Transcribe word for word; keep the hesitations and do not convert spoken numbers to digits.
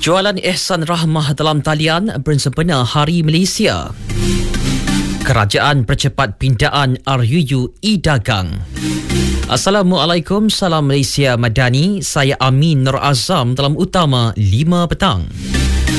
Jualan Ihsan Rahmah dalam talian bersempena Hari Malaysia. Kerajaan percepat pindaan R U U e-dagang. Assalamualaikum, salam Malaysia Madani. Saya Amin Nur Azam dalam utama lima petang.